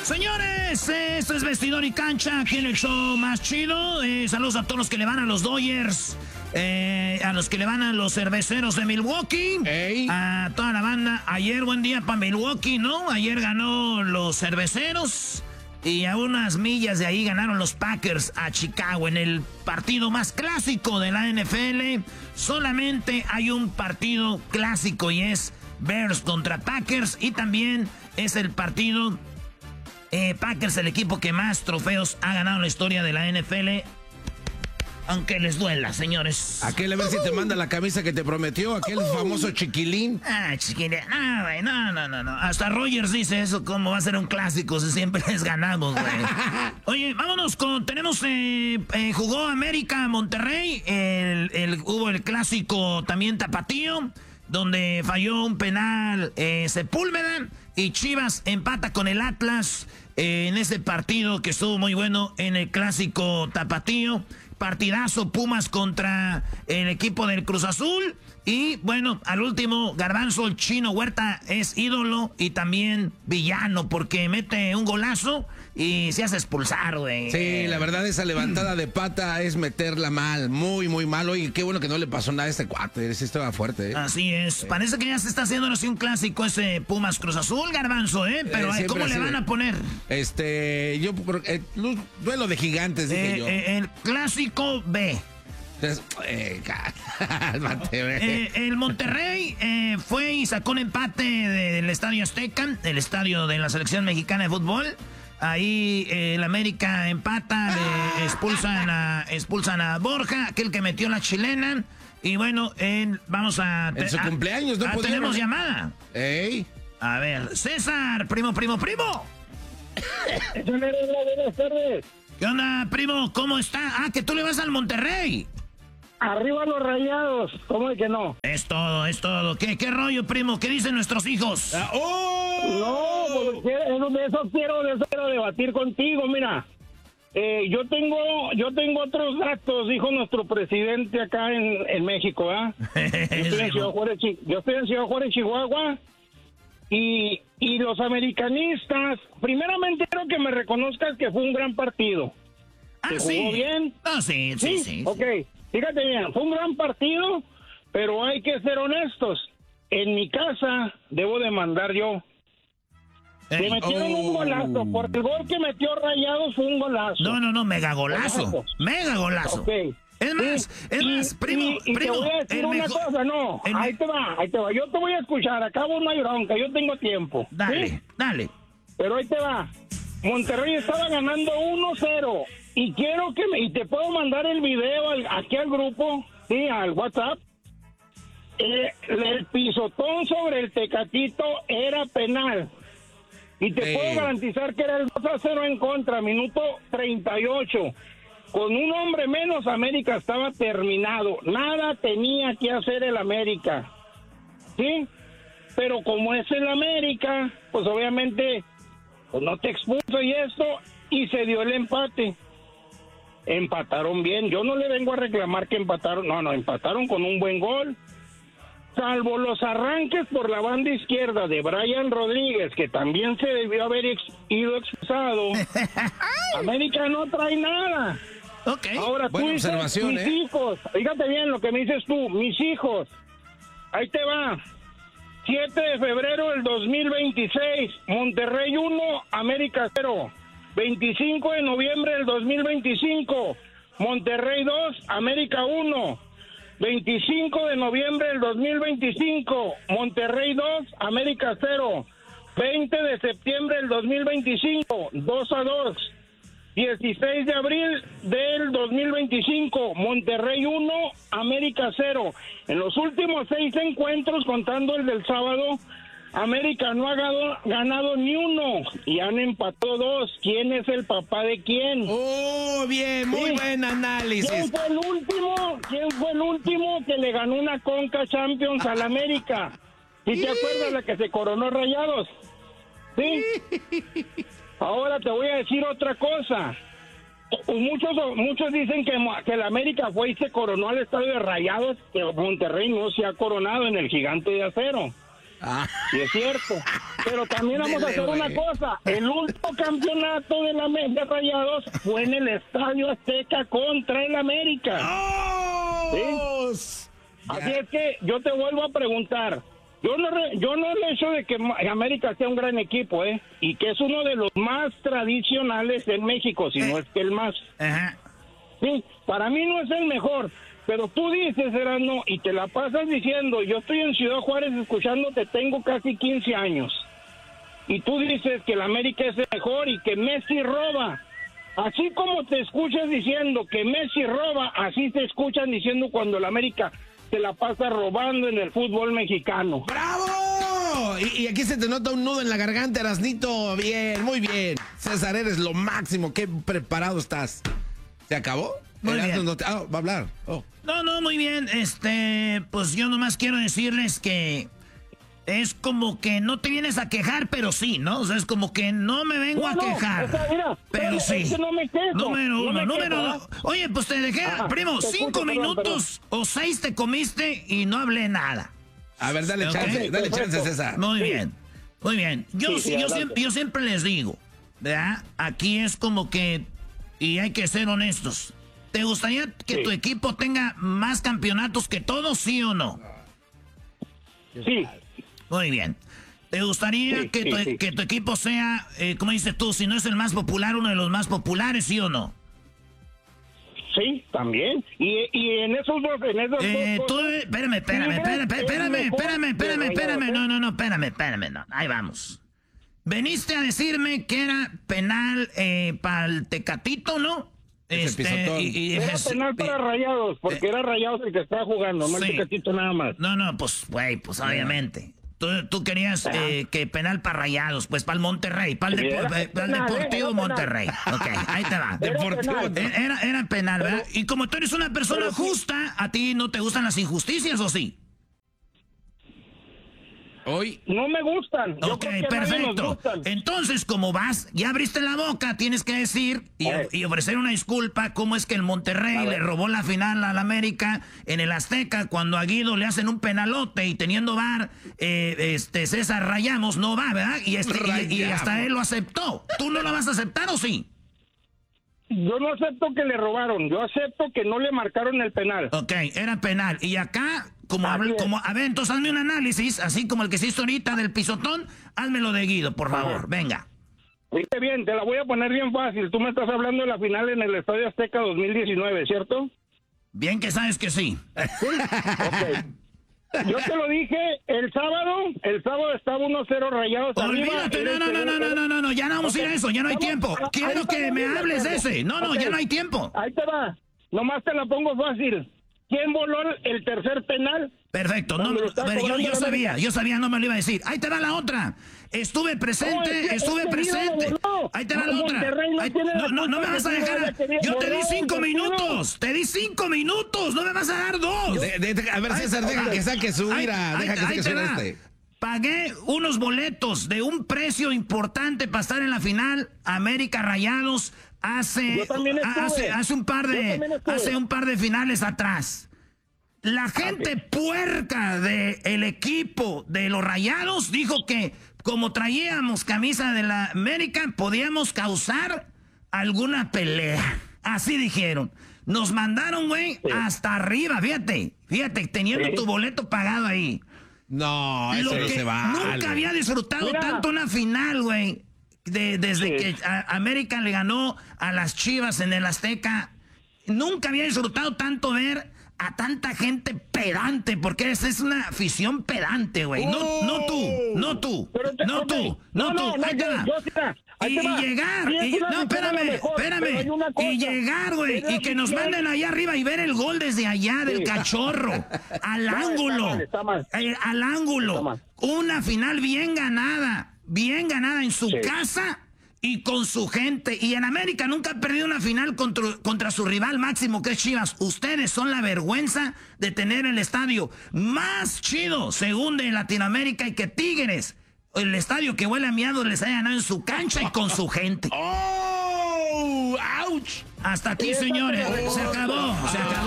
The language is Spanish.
Señores, esto es Vestidor y Cancha, aquí en el show más chido. Saludos a todos los que le van a los Dodgers, a los que le van a los Cerveceros de Milwaukee, a toda la banda. Ayer, buen día para Milwaukee, ¿no? Ayer ganó los Cerveceros y a unas millas de ahí ganaron los Packers a Chicago en el partido más clásico de la NFL. Solamente hay un partido clásico y es Bears contra Packers, y también es el partido Packers, el equipo que más trofeos ha ganado en la historia de la NFL. Aunque les duela, señores. Aquel, a ver si te manda la camisa que te prometió, aquel famoso chiquilín. Chiquilín. No. Hasta Rogers dice eso, cómo va a ser un clásico si siempre les ganamos, güey. Oye, vámonos con... jugó América Monterrey. Hubo el clásico también tapatío, donde falló un penal Sepúlveda, y Chivas empata con el Atlas en ese partido que estuvo muy bueno en el clásico tapatío. Partidazo, Pumas contra el equipo del Cruz Azul. Y bueno, al último, Garbanzo, el Chino Huerta es ídolo y también villano, porque mete un golazo y se hace expulsar, güey. Sí, la verdad, esa levantada de pata es meterla mal, muy, muy mal. Oye, qué bueno que no le pasó nada a este cuate, ese estaba fuerte, ¿eh? Así es, sí. Parece que ya se está haciendo así un clásico ese Pumas Cruz Azul, Garbanzo, ¿eh? Pero ¿cómo le van a poner? Yo duelo de gigantes, dije yo. El clásico B. El Monterrey fue y sacó un empate del Estadio Azteca, el estadio de la selección mexicana de fútbol. Ahí el América empata, expulsan a Borja, aquel que metió la chilena. Y bueno, vamos a... En su cumpleaños, ¿no? Tenemos llamada. ¡Ey! A ver, César, primo. Buenas tardes. ¿Qué onda, primo? ¿Cómo está? Que tú le vas al Monterrey. Arriba los Rayados, ¿cómo es que no? Es todo. ¿Qué rollo, primo? ¿Qué dicen nuestros hijos? No, pues de eso quiero debatir contigo, mira. Yo tengo otros datos, dijo nuestro presidente acá en México, ¿ah? Yo estoy en Ciudad Juárez, Chihuahua, y los americanistas, primeramente quiero que me reconozcas que fue un gran partido. ¿Se jugó bien? Sí. Ok. Fíjate bien, fue un gran partido, pero hay que ser honestos. En mi casa debo demandar yo. Me metieron un golazo. Por el gol que metió Rayados fue un golazo. No, mega golazo. Mega golazo. Okay. Es más, primo. Te voy a decir una cosa, ahí te va. Yo te voy a escuchar, acabo no hay bronca, yo tengo tiempo. Dale. Pero ahí te va. Monterrey estaba ganando 1-0. Y quiero y te puedo mandar el video aquí al grupo, sí, al WhatsApp. El pisotón sobre el Tecatito era penal. Y te puedo garantizar que era el 2-0 en contra, minuto 38. Con un hombre menos, América estaba terminado. Nada tenía que hacer el América. ¿Sí? Pero como es el América, pues obviamente pues no te expulso y esto, y se dio el empate. Empataron bien, yo no le vengo a reclamar que empataron, no, empataron con un buen gol, salvo los arranques por la banda izquierda de Brian Rodríguez, que también se debió haber ido expulsado. América no trae nada. Okay. Ahora tú dices, mis hijos, fíjate bien lo que me dices tú, mis hijos, ahí te va, 7 de febrero del 2026, Monterrey 1, América 0. 25 de noviembre del 2025, Monterrey 2, América 1. 25 de noviembre del 2025, Monterrey 2, América 0. 20 de septiembre del 2025, 2-2. 16 de abril del 2025, Monterrey 1, América 0. En los últimos 6 encuentros, contando el del sábado, América no ha ganado ni uno y han empatado 2. ¿Quién es el papá de quién? Oh, bien, muy buen análisis. ¿Quién fue el último que le ganó una Conca Champions al América? ¿Sí te acuerdas la que se coronó Rayados? ¿Sí? Ahora te voy a decir otra cosa. Muchos dicen que el América fue y se coronó al estadio de Rayados, que Monterrey no se ha coronado en el Gigante de Acero. Sí es cierto. Pero también vamos a hacer una cosa. El último campeonato de la América Rayados fue en el Estadio Azteca contra el América. ¿Sí? Así es que yo te vuelvo a preguntar. Yo no el hecho de que América sea un gran equipo, y que es uno de los más tradicionales en México, si no es que el más. Ajá. Sí, para mí no es el mejor, pero tú dices, Erasmo, y te la pasas diciendo, yo estoy en Ciudad Juárez escuchándote, tengo casi 15 años, y tú dices que el América es el mejor y que Messi roba. Así como te escuchas diciendo que Messi roba, así te escuchan diciendo cuando el América se la pasa robando en el fútbol mexicano. ¡Bravo! Y aquí se te nota un nudo en la garganta, Erasnito. Bien, muy bien. César, eres lo máximo. Qué preparado estás. ¿Se acabó? Muy bien. No va a hablar. No, muy bien. Pues yo nomás quiero decirles que es como que no te vienes a quejar, pero sí, ¿no? O sea, es como que no me vengo a quejar. O sea, mira, pero sí. Es que no me quejo. Número 2. Oye, pues te dejé, primo, 5 minutos o 6 te comiste y no hablé nada. A ver, dale chance, César. Muy bien. Yo siempre les digo, ¿verdad? Aquí es como que, y hay que ser honestos, ¿te gustaría que tu equipo tenga más campeonatos que todos, sí o no? Sí. Muy bien. ¿Te gustaría que tu equipo sea, como dices tú, si no es el más popular, uno de los más populares, sí o no? Sí, también. Y en esos dos... Espérame. No, espérame. No, ahí vamos. Veniste a decirme que era penal para el Tecatito, ¿no? Era penal para Rayados, porque era Rayados el que estaba jugando, no el Tecatito nada más. No, pues, güey, pues obviamente. Tú querías que penal para Rayados, pues para el Monterrey, para el Deportivo Monterrey. Ok, ahí te va. Era penal, ¿verdad? Y como tú eres una persona justa, ¿a ti no te gustan las injusticias o sí? Hoy no me gustan. Ok, perfecto. Entonces, como vas, ya abriste la boca, tienes que decir y ofrecer una disculpa cómo es que el Monterrey le robó la final al América en el Azteca cuando a Guido le hacen un penalote y teniendo VAR, César Rayamos no va, ¿verdad? Y hasta él lo aceptó. ¿Tú no lo vas a aceptar o sí? Yo no acepto que le robaron, yo acepto que no le marcaron el penal. Ok, era penal. Y acá, a ver, entonces hazme un análisis, así como el que se hizo ahorita del pisotón, házmelo de Guido, por favor, venga. Oíste bien, te la voy a poner bien fácil. Tú me estás hablando de la final en el Estadio Azteca 2019, ¿cierto? Bien que sabes que sí. ¿Sí? Ok. Yo te lo dije el sábado estaba 1-0 Rayados. Olvídate, no, ya no vamos a ir a eso, ya no hay tiempo. Quiero que me hables de ese. No, ya no hay tiempo. Ahí te va, nomás te la pongo fácil. ¿Quién voló el tercer penal? Perfecto, no, yo sabía, no me lo iba a decir. Ahí te va la otra. Estuve presente. Ahí te va la otra. No me vas a dejar. Yo te di 5 minutos. No me vas a dar 2. A ver, César, deja que saque su ira. Deja que saque su Pagué unos boletos de un precio importante para estar en la final. América Rayados hace un par de finales atrás. La gente puerca del equipo de los Rayados dijo que como traíamos camisa de la América podíamos causar alguna pelea. Así dijeron. Nos mandaron, güey, hasta arriba, fíjate, teniendo tu boleto pagado ahí. No, eso no se vale. Nunca había disfrutado tanto una final, güey. Desde que América le ganó a las Chivas en el Azteca. Nunca había disfrutado tanto ver a tanta gente pedante, porque esa es una afición pedante, güey. No tú. Y llegar, y llegar, güey, y que nos manden allá arriba y ver el gol desde allá del Cachorro, al ángulo. Una final bien ganada en su casa y con su gente. Y en América nunca ha perdido una final contra su rival máximo, que es Chivas. Ustedes son la vergüenza de tener el estadio más chido, según de Latinoamérica, y que Tigres, el estadio que huele a miados, les haya ganado en su cancha y con su gente. ¡Oh! ¡Auch! Hasta aquí, señores. Se acabó.